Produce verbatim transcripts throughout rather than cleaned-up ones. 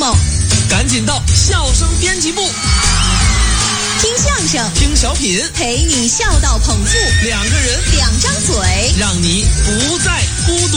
候， 赶紧到笑声编辑部， 听相声， 听小品， 陪你笑到捧腹， 两个人， 两张嘴， 让你不再孤独。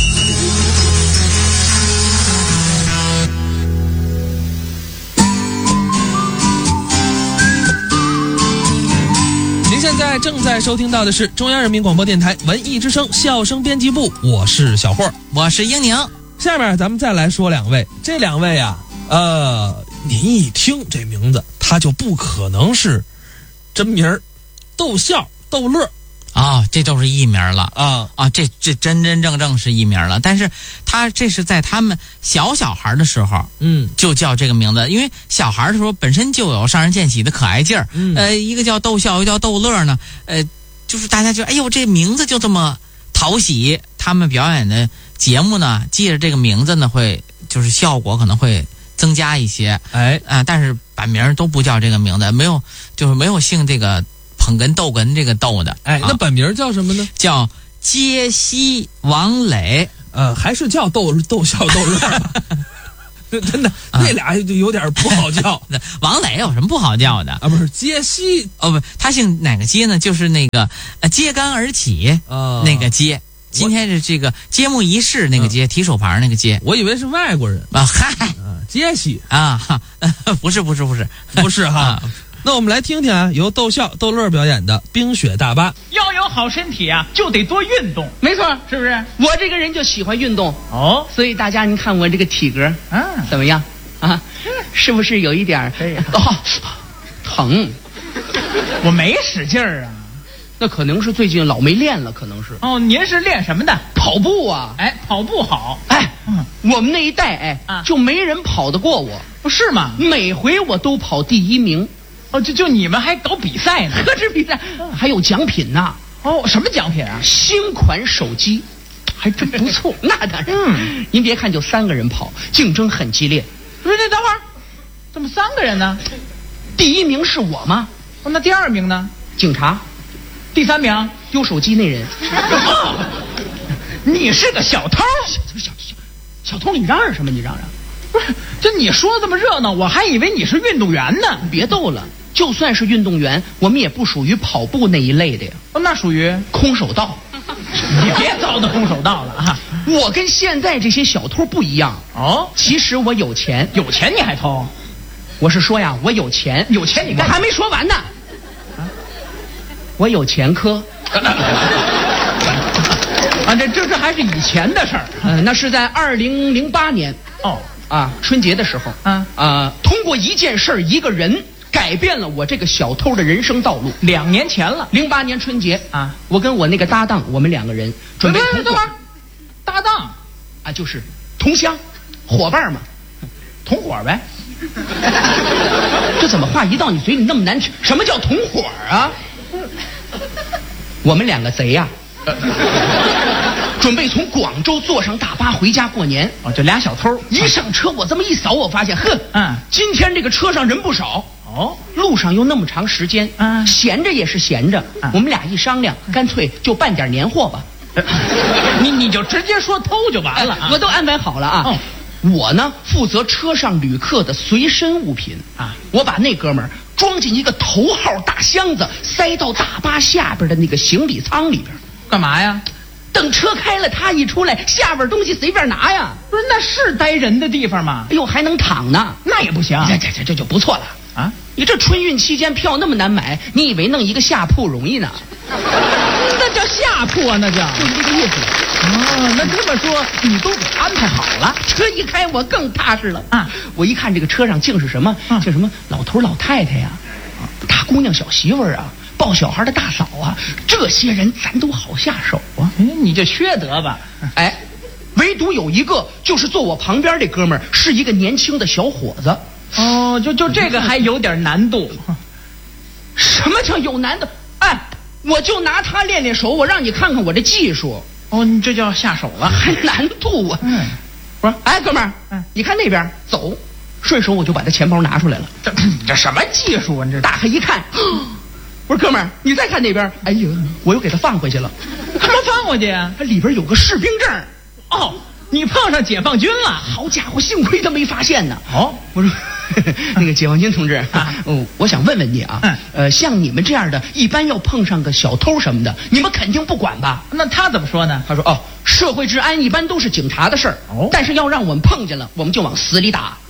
您现在正在收听到的是中央人民广播电台文艺之声笑声编辑部，我是小霍， 我是英宁。 下面咱们再来说两位，这两位啊，呃，您一听这名字，他就不可能是真名儿，逗笑、逗乐啊、哦，这都是艺名了啊啊，这这真真正正是艺名了。但是他这是在他们小小孩的时候， 嗯， 就叫这个名字，因为小孩的时候本身就有上人见喜的可爱劲儿， 嗯， 呃，一个叫逗笑，一个叫逗乐呢，呃，就是大家就哎呦，这名字就这么讨喜。他们表演的节目呢，记着这个名字呢，会就是效果可能会增加一些， 哎啊、呃，但是版名都不叫这个名字，没有就是没有姓这个捧哏逗哏这个逗的， 哎，那本名叫什么呢？ 啊、叫杰西王磊， 呃，还是叫逗逗笑逗乐吧。真的，那俩有点不好叫。 啊、王磊有什么不好叫的啊？不是杰西哦，不，他姓哪个杰呢？就是那个呃揭竿而起啊、呃，那个揭。今天是这个揭幕仪式那个揭，提手旁那个揭。 我以为是外国人啊，嗨， 啊，杰西啊，不是不是不是不是哈。啊，那我们来听听啊，由逗笑逗乐表演的《冰雪大巴》。 要有好身体啊，就得多运动。 没错， 是不是？ 我这个人就喜欢运动哦， 所以大家您看我这个体格啊，怎么样啊？是不是有一点可以哦疼？ 我没使劲儿啊。 那可能是最近老没练了，可能是。 哦，您是练什么的？ 跑步啊！ 哎，跑步好。 哎，嗯，我们那一代哎，啊，就没人跑得过我， 不是吗？ 每回我都跑第一名。 哦，就就你们还搞比赛呢？ 何止比赛，还有奖品呢。 哦，什么奖品啊？ 新款手机，还真不错。那当然。嗯，您别看就三个人跑，竞争很激烈。 不是，那等会儿，怎么三个人呢？ 第一名是我吗？ 哦，那第二名呢？ 警察。 第三名丢手机那人。 哦，你是个小偷！ 小小小小偷，你嚷嚷什么？你嚷嚷？ 不是，这你说这么热闹，我还以为你是运动员呢。 别逗了，就算是运动员，我们也不属于跑步那一类的呀。 哦，那属于空手道。 你别糟蹋空手道了啊！ 我跟现在这些小偷不一样哦。 其实我有钱， 有钱你还偷？ 我是说呀，我有钱， 有钱你干？ 我还没说完呢。我有前科。 啊，这这这还是以前的事儿。 嗯、呃，那是在二零零八年哦啊，春节的时候。 啊啊，通过一件事儿，一个人改变了我这个小偷的人生道路。 两年前了， 零八年春节啊， 我跟我那个搭档，我们两个人准备同。 等会儿，搭档啊，就是同乡伙伴嘛， 同伙呗。 这怎么话一到你嘴里那么难听？什么叫同伙啊？我们两个贼呀、啊，准备从广州坐上大巴回家过年。 哦，这俩小偷一上车，我这么一扫，我发现，哼， 嗯， 今天这个车上人不少。 哦， 路上又那么长时间， 嗯， 闲着也是闲着。 嗯、 我们俩一商量，干脆就办点年货吧。 你你就直接说偷就完了、啊哎，我都安排好了啊。 哦， 我呢负责车上旅客的随身物品啊， 我把那哥们儿装进一个头号大箱子，塞到大巴下边的那个行李舱里边。 干嘛呀？ 等车开了，他一出来，下边东西随便拿呀。 不是，那是待人的地方吗？ 哎呦，还能躺呢， 那也不行。 这这这这就不错了啊！ 你这春运期间票那么难买，你以为弄一个下铺容易呢？ 那叫下铺啊，那叫就是这个意思。 哦，那这么说你都给安排好了。 车一开，我更踏实了啊！ 我一看这个车上竟是什么， 嗯、 竟什么老头老太太呀，大姑娘小媳妇儿啊，抱小孩的大嫂啊，这些人咱都好下手啊。 哎，你就缺德吧？ 哎，唯独有一个，就是坐我旁边这哥们儿是一个年轻的小伙子。 哦，就就这个还有点难度。 什么叫有难度？哎，我就拿他练练手，我让你看看我这技术。 哦，你这叫下手了， 还难度啊！ 嗯， 我说，哎，哥们儿，嗯，你看那边走，顺手我就把他钱包拿出来了。 这这什么技术啊？你这打开一看，我说哥们儿，你再看那边，哎呦，我又给他放回去了。 干嘛放回去啊？ 它里边有个士兵证。 哦， 你碰上解放军了。 好家伙，幸亏他没发现呢。 哦， 我说那个解放军同志，啊哦，我想问问你啊， 嗯呃，像你们这样的，一般要碰上个小偷什么的，你们肯定不管吧？ 那他怎么说呢？ 他说：“哦，社会治安一般都是警察的事儿， 哦但是要让我们碰见了，我们就往死里打。”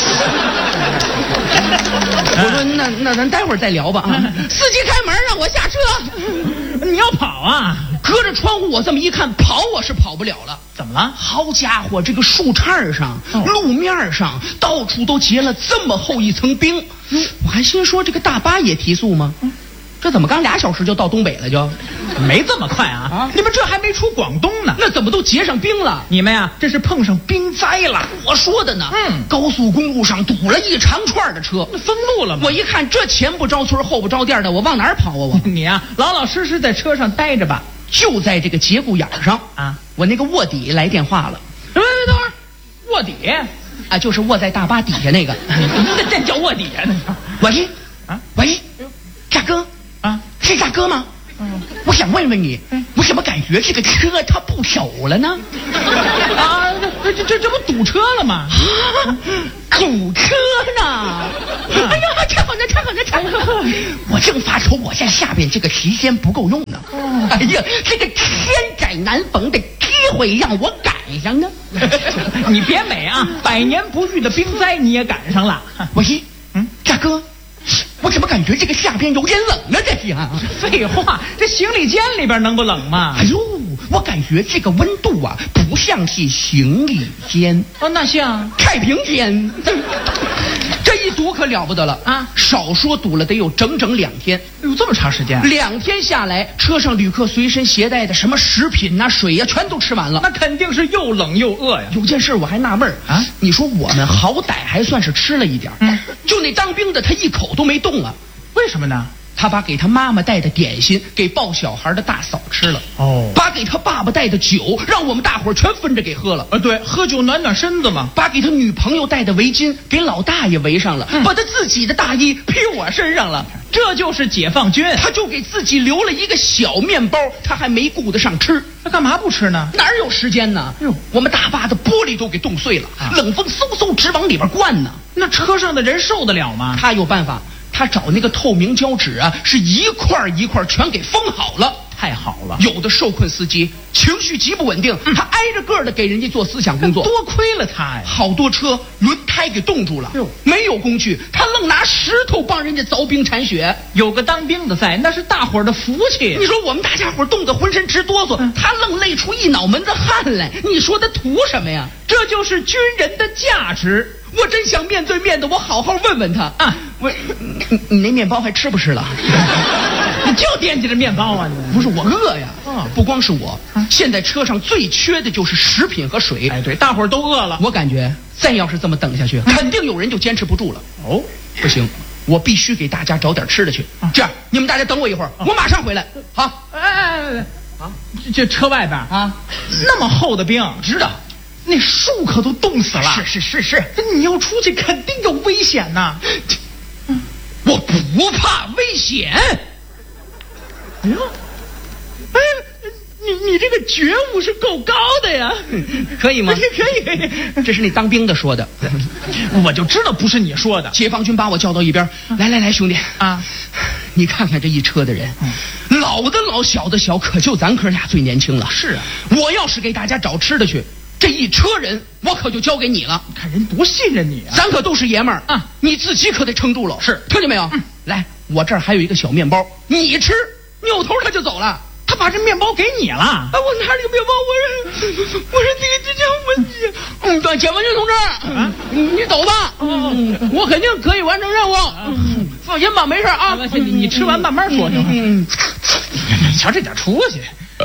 我说：“那那咱待会儿再聊吧啊！”司机开门让我下车， 你要跑啊？ 隔着窗户我这么一看，跑我是跑不了了。 怎么了？ 好家伙，这个树杈上、 哦路面上到处都结了这么厚一层冰，我还心说这个大巴也提速吗？这怎么刚俩小时就到东北了就？ 没这么快啊！ 啊你们这还没出广东呢。 那怎么都结上冰了？ 你们呀，这是碰上冰灾了。 我说的呢， 嗯高速公路上堵了一长串的车， 封路了吗？ 我一看这前不着村后不着店的，我往哪儿跑啊？我你呀，老老实实在车上待着吧。 就在这个节骨眼上啊， 我那个卧底来电话了。 喂喂，等会儿，卧底， 啊，就是卧在大巴底下那个。 那这叫卧底啊？那喂， 啊喂，大哥啊， 是大哥吗？我想问问你，我怎么感觉这个车它不走了呢？ 啊，这这这这不堵车了吗？ 堵车呢！哎呀，太好了，太好了，太好了！我正发愁我在下边这个时间不够用呢。哎呀，这个千载难逢的机会让我赶上呢。 你别美啊，百年不遇的冰灾你也赶上了。 喂，嗯，大哥，我怎么感觉这个下边有点冷呢？这是啊。 废话，这行李间里边能不冷吗？ 哎呦，我感觉这个温度啊，不像是行李间， 哦，那像太平间。这一堵可了不得了啊！ 少说堵了得有整整两天， 有这么长时间？ 两天下来，车上旅客随身携带的什么食品呐、水呀、全都吃完了。 那肯定是又冷又饿呀。 有件事我还纳闷啊， 你说我们好歹还算是吃了一点， 嗯， 就那当兵的他一口都没动啊。 为什么呢？ 他把给他妈妈带的点心给抱小孩的大嫂吃了， 哦把给他爸爸带的酒让我们大伙儿全分着给喝了。 啊，对，喝酒暖暖身子嘛。 把给他女朋友带的围巾给老大爷围上了， 嗯把他自己的大衣披我身上了。 这就是解放军。 他就给自己留了一个小面包，他还没顾得上吃， 那干嘛不吃呢？ 哪有时间呢？ 哟我们大巴的玻璃都给冻碎了， 啊冷风嗖嗖直往里边灌呢。 那车上的人受得了吗？ 他有办法，他找那个透明胶纸啊，是一块一块全给封好了。 太好了， 有的受困司机情绪极不稳定，他挨着个的给人家做思想工作， 多亏了他呀。 好多车轮胎给冻住了哟， 没有工具，他愣拿石头帮人家凿冰铲雪。 有个当兵的在，那是大伙儿的福气。 你说我们大家伙冻得浑身直哆嗦，他愣累出一脑门子汗来，你说他图什么呀？ 这就是军人的价值。 我真想面对面的，我好好问问他啊！ 我，你你那面包还吃不吃了？ 你就惦记着面包啊！你不是我饿呀， 啊不光是我，现在车上最缺的就是食品和水。 哎，对，大伙儿都饿了。 我感觉再要是这么等下去，肯定有人就坚持不住了。 哦， 不行，我必须给大家找点吃的去。这样，你们大家等我一会儿，我马上回来。好哎哎哎，啊，这这车外边啊， 那么厚的冰， 知道。 那树可都冻死了。 是是是是， 你要出去肯定有危险呐。 我不怕危险。 哎呦，哎，你你这个觉悟是够高的呀。 可以吗？ 可以可以， 这是你当兵的说的， 我就知道不是你说的。 解放军把我叫到一边，来来来，兄弟啊， 你看看这一车的人，老的老，小的小，可就咱哥俩最年轻了。 是啊， 我要是给大家找吃的去，这一车人我可就交给你了。 看人多信任你啊！ 咱可都是爷们儿啊， 你自己可得撑住了。 是， 听见没有？ 嗯， 来，我这儿还有一个小面包，你吃。扭头他就走了。 他把这面包给你了。 啊，我拿这个面包，我说，我说这个这叫我，嗯，对，解放军同志，啊，你走吧，嗯，我肯定可以完成任务，嗯，放心吧，没事啊。 你你吃完慢慢说行吗？ 嗯， 你瞧这点出息。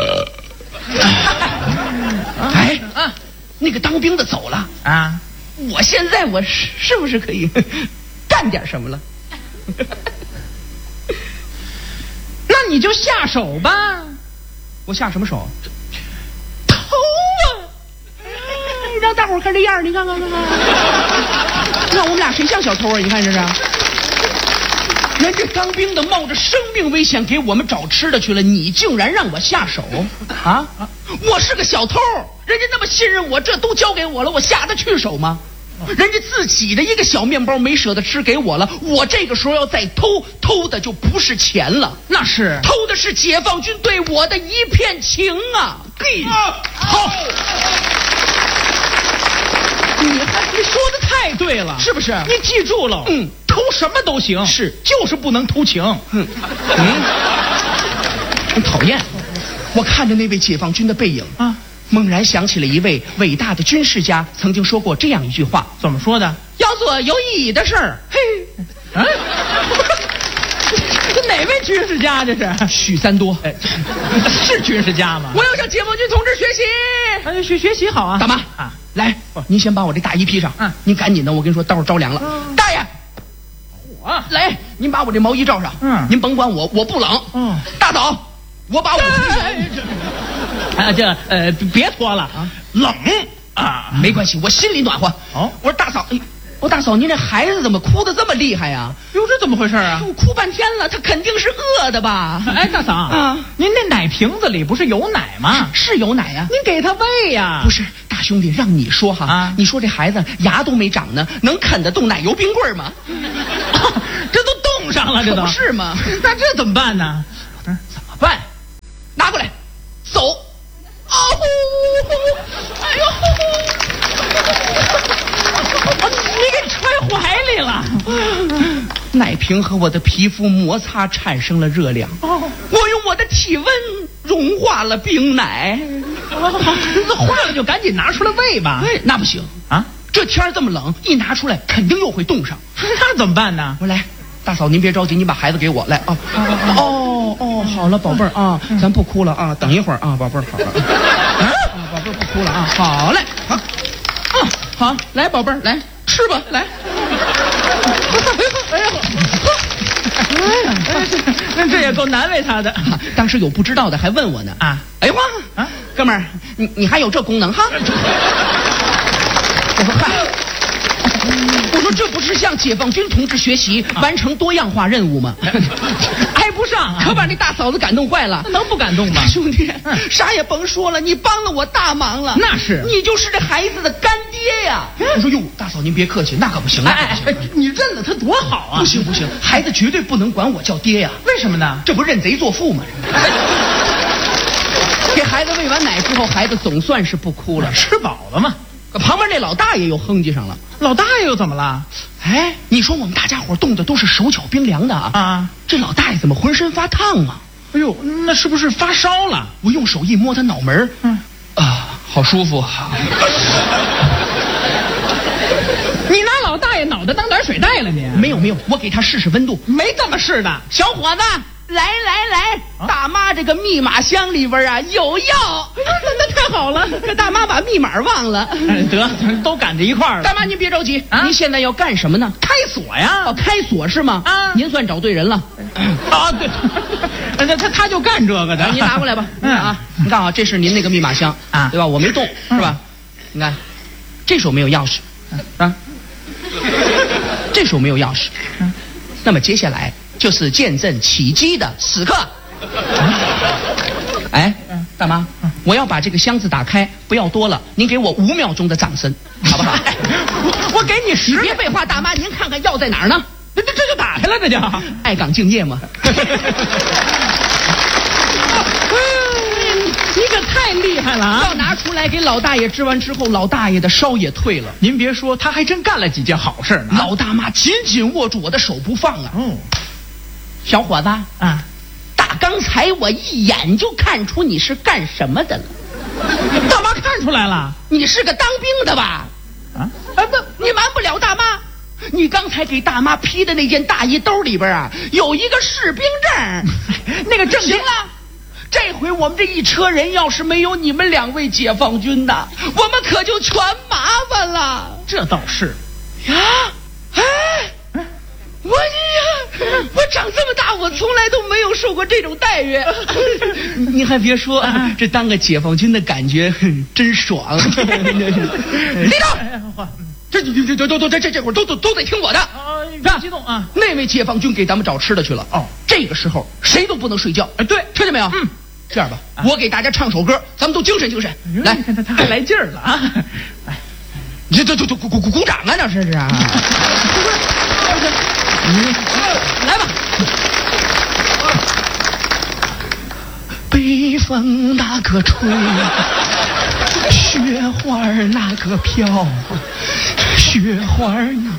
哎啊，那个当兵的走了啊， 我现在我是是不是可以干点什么了？ 那你就下手吧。 我下什么手？ 偷啊！ 让大伙儿看这样，你看看看看，那我们俩谁像小偷啊？你看这是。人家当兵的冒着生命危险给我们找吃的去了，你竟然让我下手啊！我是个小偷， 人家那么信任我，这都交给我了，我下得去手吗？人家自己的一个小面包没舍得吃给我了，我这个时候要再偷，偷的就不是钱了， 那是偷的是解放军对我的一片情啊！嘿，好， 你还你说的太对了， 是不是？ 你记住了， 嗯， 偷什么都行， 是， 就是不能偷情。 嗯嗯，很讨厌。我看着那位解放军的背影啊， 猛然想起了一位伟大的军事家曾经说过这样一句话： 怎么说的？ 要做有意义的事儿。嘿， 啊，这哪位军事家这是？ 许三多， 哎，是军事家吗？ 我要向解放军同志学习。 那就学学习好啊。 大妈啊， 来，您先把我这大衣披上。 嗯， 您赶紧的，我跟你说，待会儿着凉了。 嗯、 大爷， 我来，您把我这毛衣罩上。 嗯， 您甭管我，我不冷。 嗯， 大嫂，我把我这啊这呃别脱了啊，冷啊， 没关系，我心里暖和。 哦， 我说大嫂，哎，我说大嫂，您这孩子怎么哭得这么厉害呀？ 哟，这怎么回事啊？ 我哭半天了，他肯定是饿的吧？ 哎，大嫂啊， 您那奶瓶子里不是有奶吗？ 是有奶呀， 您给他喂呀。 不是，大兄弟，让你说哈， 啊， 你说这孩子牙都没长呢，能啃得动奶油冰棍吗？ 这都冻上了，这都不是吗？ 那这怎么办呢？ 怎么办？拿过来，走。哦，哎呦！ 你给揣怀里了。 奶瓶和我的皮肤摩擦产生了热量， 哦， 我用我的体温融化了冰奶。 那化了就赶紧拿出来喂吧。 哎，那不行啊！ 这天儿这么冷，一拿出来肯定又会冻上。 那怎么办呢？ 我来，大嫂您别着急，您把孩子给我来啊。哦哦，好了，宝贝儿啊，咱不哭了啊，等一会儿啊，宝贝儿，好了。啊，宝贝儿不哭了啊，好嘞，好，啊，好，来，宝贝儿，来吃吧，来。 哎呀，哎呀，这这也够难为他的。 当时有不知道的还问我呢啊，哎呦啊，哥们儿，你你还有这功能哈？我说嗨，我说这不是向解放军同志学习，完成多样化任务吗？ 挨不上啊， 可把那大嫂子感动坏了。 能不感动吗？ 兄弟，啥也甭说了，你帮了我大忙了。 那是， 你就是这孩子的干爹呀。我说哟，大嫂您别客气，那可不行，那可不行， 你认了他多好啊！ 不行不行，孩子绝对不能管我叫爹呀。 为什么呢？ 这不认贼作父吗？给孩子喂完奶之后，孩子总算是不哭了， 吃饱了嘛。 旁边那老大爷又哼唧上了。 老大爷又怎么了？ 哎，你说我们大家伙冻的都是手脚冰凉的啊！ 啊， 这老大爷怎么浑身发烫啊？ 哎呦，那是不是发烧了？ 我用手一摸他脑门，嗯，啊，好舒服。 你拿老大爷脑袋当暖水袋了你？ 没有没有，我给他试试温度， 没这么试的。 小伙子，来来来，啊、大妈这个密码箱里边啊有药。 那那太好了， 这大妈把密码忘了。 哎、得，都赶在一块儿了。 大妈您别着急，啊、您现在要干什么呢？ 开锁呀！ 哦，开锁是吗？啊，您算找对人了。 啊，对，他他他就干这个的。 您拿过来吧。嗯啊，你看啊，这是您那个密码箱啊，对吧？我没动，是吧？你看，这手没有钥匙啊，这手没有钥匙。那么接下来就是见证奇迹的时刻。哎，大妈，我要把这个箱子打开，不要多了，您给我五秒钟的掌声，好不好？ 我我给你十， 你别废话，大妈，您看看药在哪儿呢？ 这这这就打开了，这就爱岗敬业嘛。 你可太厉害了啊！ 要拿出来给老大爷治完之后，老大爷的烧也退了。 您别说，他还真干了几件好事呢。 老大妈紧紧握住我的手不放啊！ 嗯， 小伙子啊， 打刚才我一眼就看出你是干什么的了。 大妈看出来了， 你是个当兵的吧？ 啊， 啊不，你瞒不了大妈。你刚才给大妈披的那件大衣兜里边啊，有一个士兵证， 那个证行了。这回我们这一车人要是没有你们两位解放军呐，我们可就全麻烦了。 这倒是呀，哎，我呀，我长这么大，我从来都没有受过这种待遇。你还别说，这当个解放军的感觉真爽。立正，这这这这这这这会儿都都都得听我的。 别激动啊！ 那位解放军给咱们找吃的去了。哦，这个时候谁都不能睡觉。 哎，对， 听见没有？ 嗯， 这样吧， 啊我给大家唱首歌，咱们都精神精神。来， 你看他他还来劲儿了啊！哎， 这这这这鼓鼓鼓鼓掌啊，那是是啊。来吧。北风那个吹，雪花那个飘，雪花呢？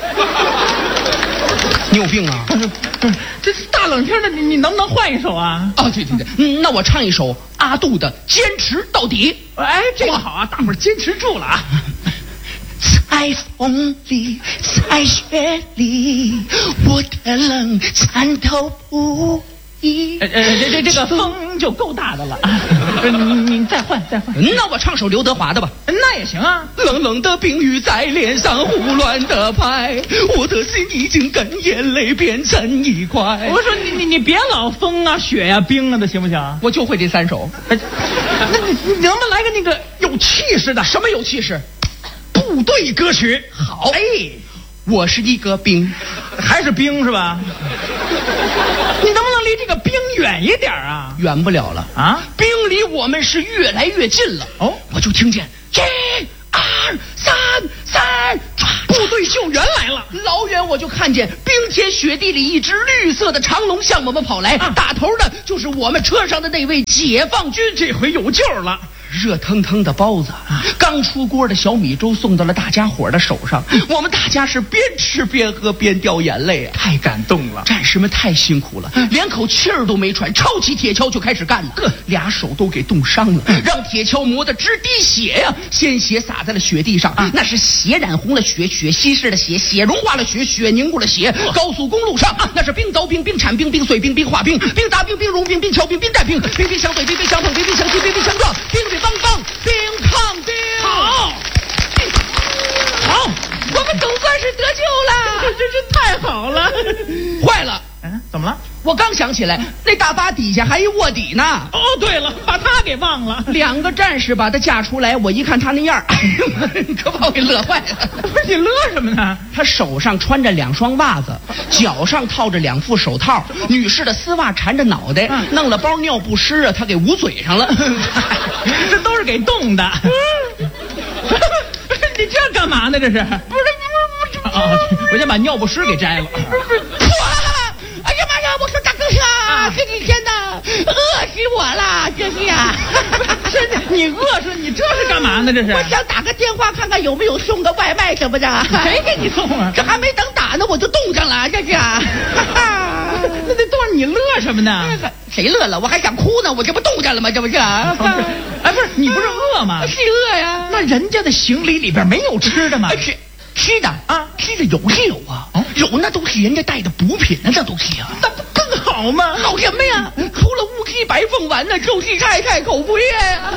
你有病啊？ 不是不是，这是大冷天的，你你能不能换一首啊？ 啊，对对对，嗯，那我唱一首阿杜的《坚持到底》。 哎，这个好啊，大伙儿坚持住了啊！ 在风里，在雪里，我的冷颤抖不已。 呃呃，这这这个风就够大的了啊！你你你再换再换， 那我唱首刘德华的吧。 那也行啊。 冷冷的冰雨在脸上胡乱的拍，我的心已经跟眼泪变成一块。 我说你你你别老风啊雪呀、冰啊的行不行？ 我就会这三首。 哎那你你能不能来个那个有气势的？ 什么有气势？ 部队歌曲。 好， 哎， 我是一个兵， 还是兵是吧？你能不能离这个兵远一点啊？ 远不了了啊！ 兵离我们是越来越近了。 哦， 我就听见一、二、三、三， 部队救援来了。 老远我就看见冰天雪地里一只绿色的长龙向我们跑来， 啊、 打头的就是我们车上的那位解放军。 这回有救了。 热腾腾的包子，刚出锅的小米粥送到了大家伙的手上，我们大家是边吃边喝边掉眼泪啊！ 太感动了， 战士们太辛苦了，连口气儿都没喘，抄起铁锹就开始干了，俩手都给冻伤了，让铁锹磨得直滴血呀、啊！鲜血洒在了雪地上，那是血染红了雪，血稀释了血，血融化了雪，血凝固了血。高速公路上，那是冰凿冰、冰铲冰、冰碎冰、冰化冰、冰砸冰、冰融冰、冰敲冰、冰带冰、冰冰相对、冰冰相碰、冰冰相击、冰冰相撞、冰冰邦邦、冰抗冰。 好，好， 我们总算是得救了， 这真太好了。 坏了， 嗯，怎么了？ 我刚想起来，那大巴底下还一卧底呢。 哦，对了，把他给忘了。 两个战士把他架出来，我一看他那样儿，可把我给乐坏了。 不是你乐什么呢？ 他手上穿着两双袜子，脚上套着两副手套，女士的丝袜缠着脑袋， 嗯、 弄了包尿不湿啊，他给捂嘴上了。 这都是给冻的。你这干嘛呢？这是？不是不是不是啊！我先把尿不湿给摘了。 哎呀妈呀！我说大哥呀，这几天呐，饿死我了，这是呀。 是你饿死你这是干嘛呢？这是？ 我想打个电话看看有没有送个外卖什么的。 谁给你送啊？ 这还没等打呢，我就冻上了，这是。 那这都是你乐什么呢？ 谁乐了？我还想哭呢，我这不冻上了吗？这不是？ 哎，不是，你不是饿吗？ 是饿呀。 那人家的行李里边没有吃的吗？ 是。吃的啊，吃的有是有啊，哦、有那都是人家带的补品啊，这都是啊， 那不更好吗？ 好什么呀？除了乌鸡白凤丸呢，就是菜菜口不厌呀。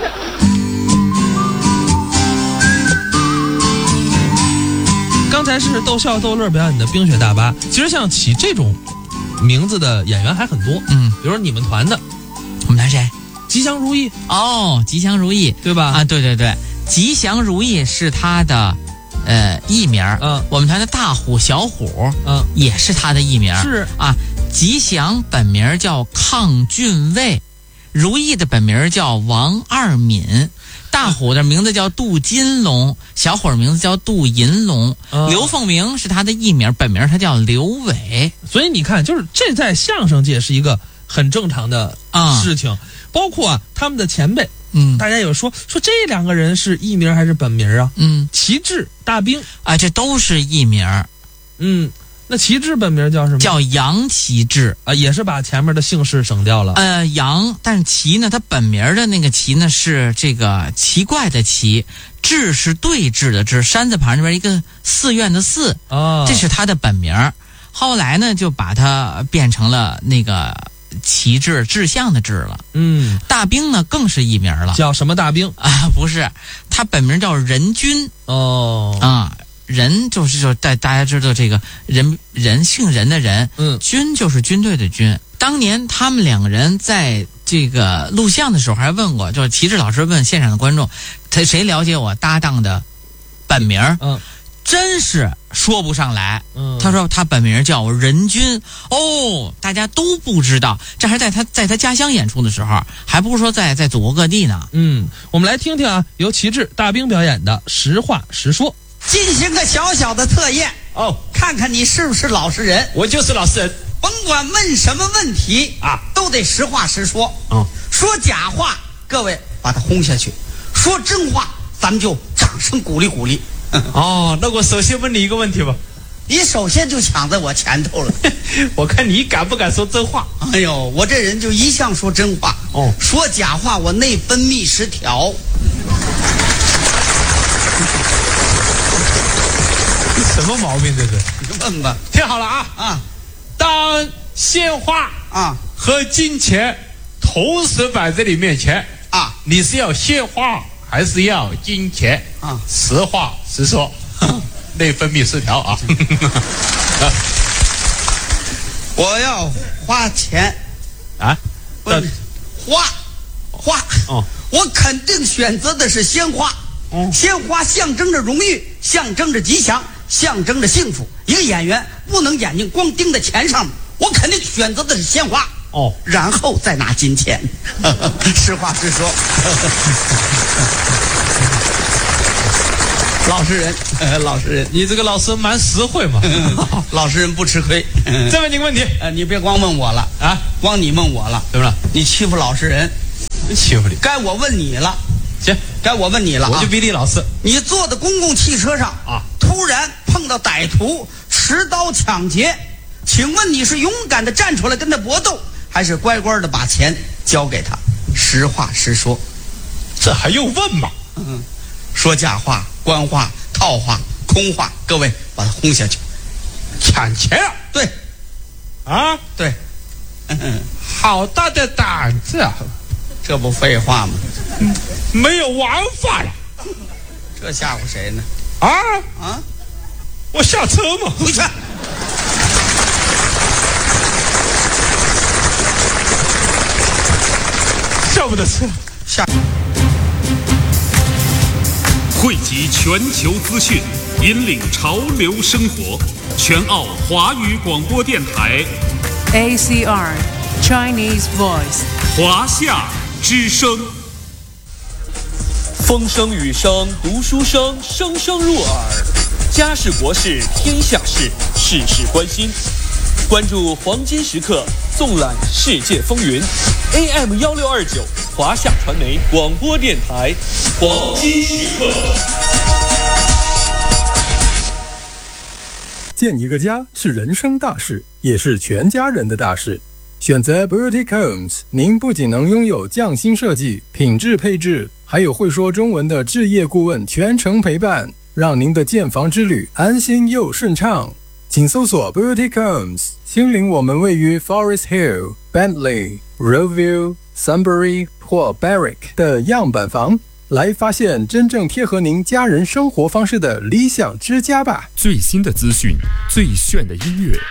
刚才是逗笑逗乐表演的冰雪大巴，其实像起这种名字的演员还很多， 嗯， 比如说你们团的， 我们团谁？ 吉祥如意哦，吉祥如意， 对吧？ 啊，对对对，吉祥如意是他的。呃，艺名， 嗯， 我们团的大虎、小虎， 嗯， 也是他的艺名， 是啊。吉祥本名叫亢俊卫，如意的本名叫王二敏，大虎的名字叫杜金龙，小虎的名字叫杜银龙， 嗯、 刘凤鸣是他的艺名，本名他叫刘伟。 所以你看，就是这在相声界是一个很正常的事情，嗯、包括啊他们的前辈。 嗯， 大家有说说这两个人是艺名还是本名啊？ 嗯， 旗帜、大兵啊，这都是艺名。 嗯，那旗帜本名叫什么？ 叫杨旗帜啊，也是把前面的姓氏省掉了。 呃，杨，但是旗呢，他本名的那个旗呢是这个奇怪的奇，志是对峙的志，山字旁那边一个寺院的寺啊， 哦、 这是他的本名。后来呢，就把它变成了那个。旗帜志向的志了， 嗯， 大兵呢更是艺名了， 叫什么大兵啊？不是，他本名叫任军哦啊，任就是就大大家知道这个人人姓任的人， 嗯， 军就是军队的军。当年他们两个人在这个录像的时候还问过，就是旗帜老师问现场的观众，他谁了解我搭档的本名？ 嗯， 真是说不上来。 嗯， 他说他本名叫任军，哦，大家都不知道，这还是在他在他家乡演出的时候，还不是说在在祖国各地呢。 嗯，我们来听听啊，由旗帜大兵表演的《实话实说》， 进行个小小的测验哦， 看看你是不是老实人。 我就是老实人。 甭管问什么问题啊， 都得实话实说。 嗯， 说假话，各位把它轰下去；说真话，咱们就掌声鼓励鼓励。 哦，那我首先问你一个问题吧。 你首先就抢在我前头了。 我看你敢不敢说真话？ 哎呦，我这人就一向说真话。 哦， 说假话我内分泌失调。 什么毛病这是？ 你问吧。 听好了啊啊， 当鲜花啊和金钱同时摆在你面前啊， 你是要鲜花还是要金钱啊？ 实话实说，内分泌失调啊。 我要花钱啊， 不是花花哦， 我肯定选择的是鲜花。 哦， 鲜花象征着荣誉，象征着吉祥，象征着幸福。一个演员不能眼睛光盯在钱上面，我肯定选择的是鲜花。 哦， 然后再拿金钱。实话实说。老实人，呃、老实人， 你这个老师蛮实惠嘛。 老实人不吃亏。 再问你个问题， 呃，你别光问我了啊， 光你问我了， 怎么了？ 你欺负老实人， 欺负你？ 该我问你了。 行， 该我问你了、啊， 我就比你老实。 你坐在公共汽车上啊， 突然碰到歹徒持刀抢劫，请问你是勇敢的站出来跟他搏斗，还是乖乖的把钱交给他？实话实说。 这还用问吗？ 嗯，说假话、官话、套话、空话，各位把他轰下去。 抢钱啊？ 对， 啊， 对。嗯， 好大的胆子啊！ 这不废话吗？ 嗯，没有玩法了。 这吓唬谁呢？ 啊啊！ 我下车嘛， 回去。 下不得车。 下。 汇集全球资讯，引领潮流生活。全澳华语广播电台 A C R Chinese Voice 华夏之声。 风声雨声读书声，声声入耳。家事国事天下事，事事关心。关注黄金时刻，纵览世界风云。A M 幺六二九华夏传媒广播电台，黄金时刻。 建一个家是人生大事，也是全家人的大事。选择 Boutique Homes， 您不仅能拥有匠心设计、品质配置，还有会说中文的置业顾问全程陪伴，让您的建房之旅安心又顺畅。请搜索 Boutique Homes， 亲临我们位于 Forest Hill、Bentley、Roeville、Sunbury 或 Barrick 的样板房，来发现真正贴合您家人生活方式的理想之家吧。 最新的资讯，最炫的音乐。